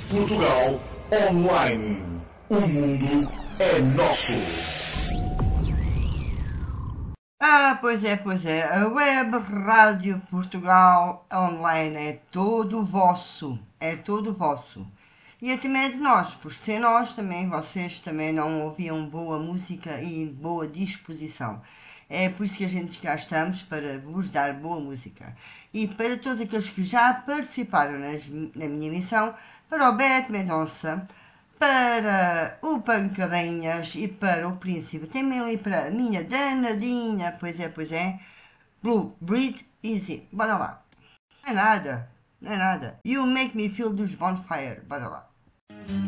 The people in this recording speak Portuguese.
Portugal Online. O mundo é nosso. Pois é. A Web Rádio Portugal Online é todo vosso. É todo vosso. E também é de nós, por ser nós também, vocês também não ouviam boa música e boa disposição. É por isso que a gente cá estamos, para vos dar boa música. E para todos aqueles que já participaram na minha emissão, para o Beto Mendonça, para o Pancadinhas e para o Príncipe, também e para a minha danadinha, pois é, Blue, Breathe Easy, bora lá. Não é nada. You Make Me Feel dos Bonfire, bora lá.